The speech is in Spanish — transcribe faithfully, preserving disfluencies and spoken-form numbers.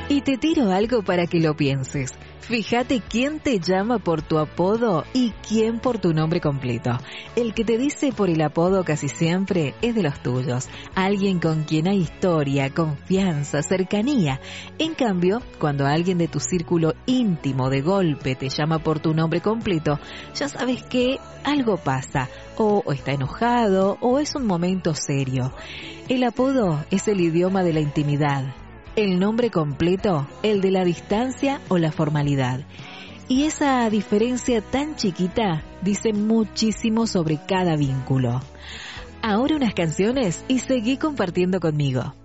Y te tiro algo para que lo pienses. Fíjate quién te llama por tu apodo y quién por tu nombre completo. El que te dice por el apodo casi siempre es de los tuyos. Alguien con quien hay historia, confianza, cercanía. En cambio, cuando alguien de tu círculo íntimo de golpe te llama por tu nombre completo, ya sabes que algo pasa. O está enojado o es un momento serio. El apodo es el idioma de la intimidad. El nombre completo, el de la distancia o la formalidad. Y esa diferencia tan chiquita dice muchísimo sobre cada vínculo. Ahora unas canciones y seguí compartiendo conmigo.